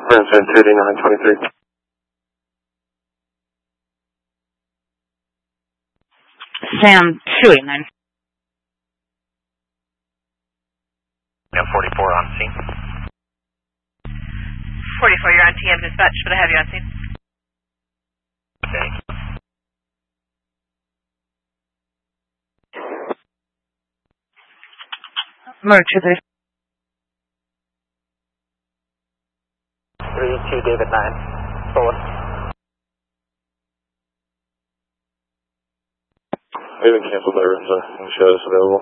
Princeton 28923. Sam 289. 44 on scene. 44, you're on TM dispatch. Should I have you on scene? Thank you. Merge 23. 32 David 9. Forward. We've been canceled there, so no shows available.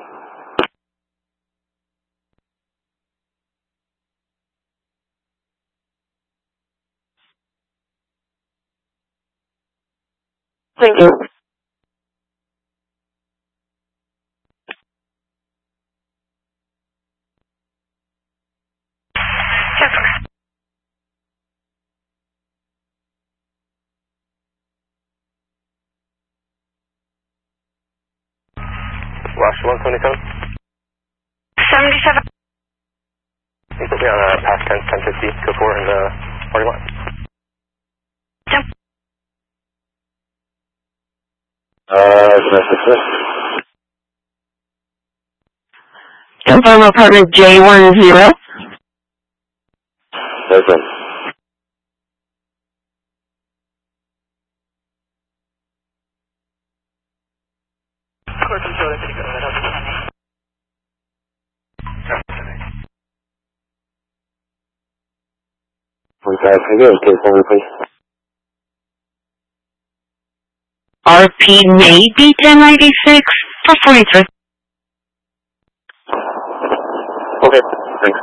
Thank you. Last 127. 77. You put me on past 1050, go for in the parking lot. Jump. Confirm apartment J10. Listen. RP may be 1096 for 43. Okay, thanks.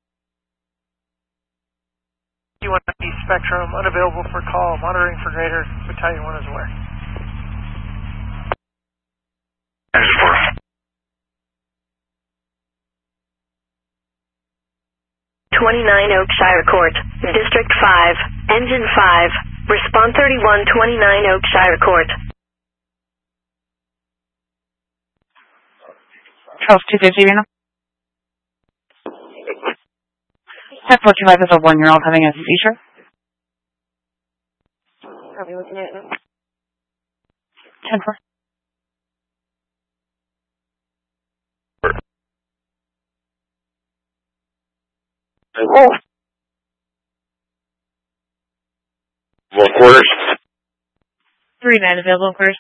You want the Spectrum, unavailable for call, monitoring for greater, Battalion 1 is aware. 29 Oakshire Court, District 5, Engine 5, Respond 31, 29 Oakshire Court. Charles 250, you know? 1045 is a 1-year-old having a seizure. Probably looking at it. 10-4. Oh. One quarters. 3-9 available quarters.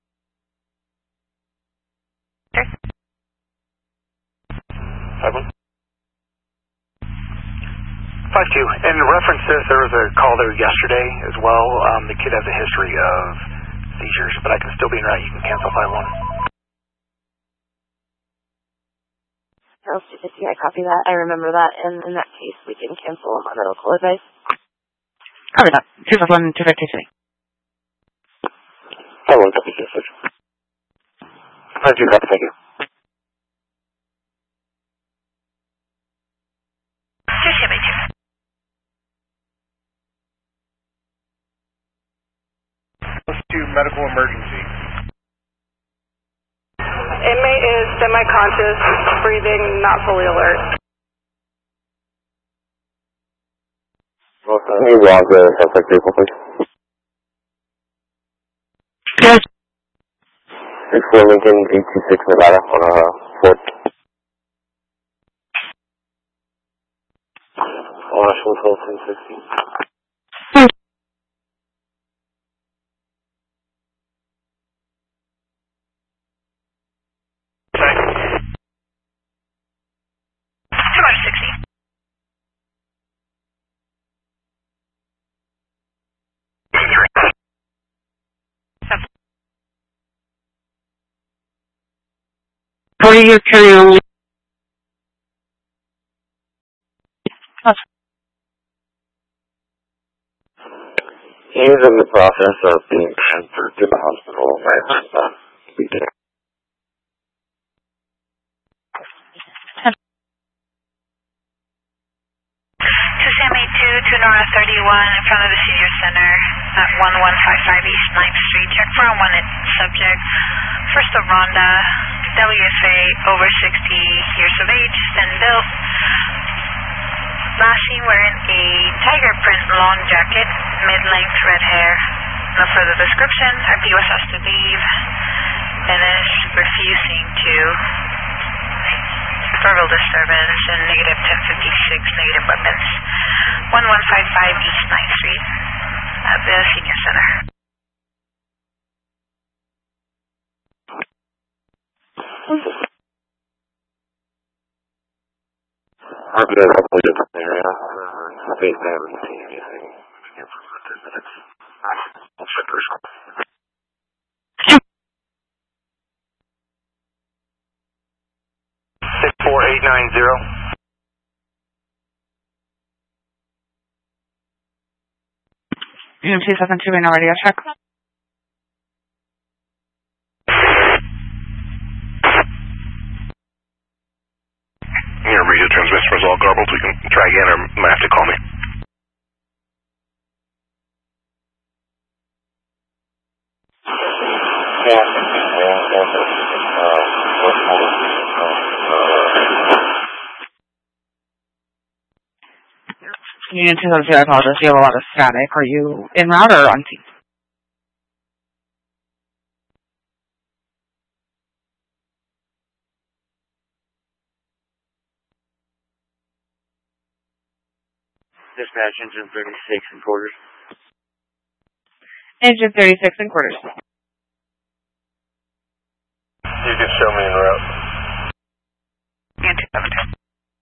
Okay. 5-1. 5-2. In reference to this, there was a call there yesterday as well. The kid has a history of seizures, but I can still be in route. You can cancel 5-1. Charles 250, I copy that. I remember that, and in that case, we can cancel my medical advice. Copy that. 251, 253. 5-1, copy, 252. 5-2, copy, thank you. Let's do medical emergency. Inmate is semi-conscious, breathing, not fully alert. Can you log the suspect vehicle, please? Yes. 64 Lincoln, 826 Nevada on a Ford. National 12, 1060. What are you carrying on? He is in the process of being transferred to the hospital right weekend. To Sammy 2 to Nora 31 in front of the Senior Center at 1155 East 9th Street. Check for unwanted subject. First of Rhonda, WFA, over 60 years of age, thin built. Last seen wearing a tiger print long jacket, mid-length red hair. No further description. RPOS has to leave. Finish refusing to. Verbal disturbance and negative 1056, negative weapons. 1155 East 9th Street at the Senior Center. I'll be able to play different area. Space I haven't seen anything here for 10 minutes. I'll check first. 64890. EMC 72 being already a check. Your radio transmission was all garbled, so you can try again or might have to call me. Union 272, I apologize. You have a lot of static. Are you en route or on team? Dispatch engine 36 and quarters. Engine 36 and quarters. You can show me en route. Union 272.